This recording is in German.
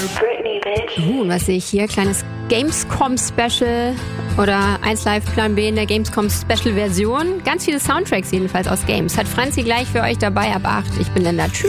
Britney, bitch. Was sehe ich hier? Kleines Gamescom-Special oder 1Live Plan B in der Gamescom-Special-Version. Ganz viele Soundtracks jedenfalls aus Games. Hat Franzi gleich für euch dabei ab 8. Ich bin Linda. Tschüss.